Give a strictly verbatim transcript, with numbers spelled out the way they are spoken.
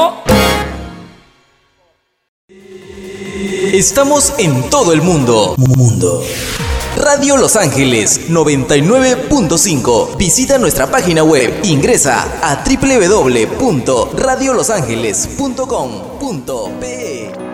¿no? Estamos en todo el mundo. Mundo. Radio Los Ángeles noventa y nueve punto cinco. Visita nuestra página web. Ingresa a doble u doble u doble u punto radio los ángeles punto com punto pe.